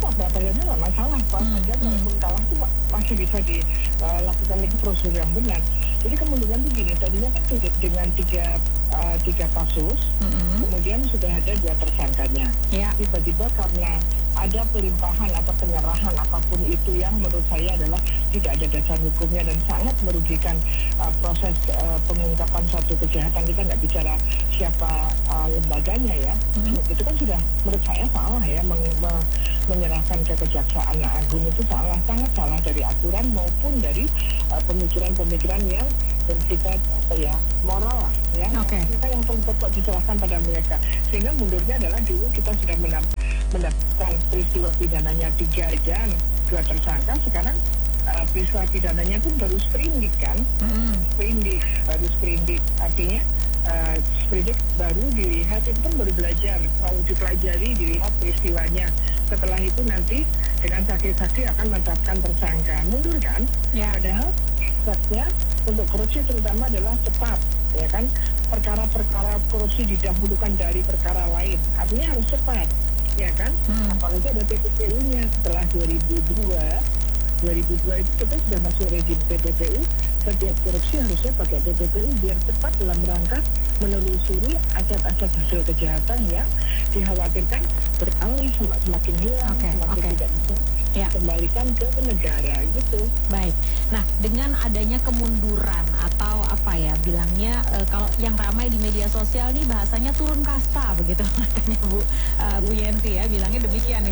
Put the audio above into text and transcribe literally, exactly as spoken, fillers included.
masalah, pra peradilan nggak masalah. Pra peradilan hmm. walaupun kalah itu masih bisa dilakukan lagi prosedur yang benar. Jadi kemudian begini, tadinya kan dengan tiga uh, tiga kasus, mm-hmm. kemudian sudah ada dua tersangkanya. Yeah. Tiba-tiba karena ada pelimpahan atau penyerahan apapun itu yang menurut saya adalah tidak ada dasar hukumnya dan sangat merugikan uh, proses uh, pengungkapan suatu kejahatan. Kita nggak bicara siapa uh, lembaganya ya, mm-hmm. itu kan sudah menurut saya salah ya, meng- me- menyerahkan ke Kejaksaan Agung itu salah, sangat salah dari aturan maupun dari uh, pemikiran-pemikiran yang bersifat apa ya, moral lah ya. Okay. Mereka yang pokok diserahkan pada mereka, sehingga mundurnya adalah dulu kita sudah mendapatkan peristiwa pidananya tiga dan dua tersangka, sekarang uh, peristiwa pidananya pun baru sprindik kan, mm-hmm. sprindik baru sprindik artinya uh, sprindik baru dilihat itu kan baru belajar, mau dipelajari, dilihat peristiwanya, setelah itu nanti dengan saksi-saksi akan menetapkan tersangka, mundur kan, yeah. Padahal prosesnya untuk korupsi terutama adalah cepat, ya kan, perkara-perkara korupsi didahulukan dari perkara lain, artinya harus cepat, ya kan, hmm. apalagi ada T P P U-nya setelah dua ribu dua itu kita sudah masuk rejim T P P U, setiap korupsi harusnya pakai T P P U biar cepat dalam rangka menelusuri aset-aset hasil kejahatan yang dikhawatirkan beralih semakin hilang, okay, semakin okay. tidak bisa ya. Kembalikan ke negara gitu. Baik. Nah, dengan adanya kemunduran atau apa ya bilangnya e, kalau yang ramai di media sosial nih bahasanya turun kasta begitu katanya Bu uh, Bu Yenti ya bilangnya demikian.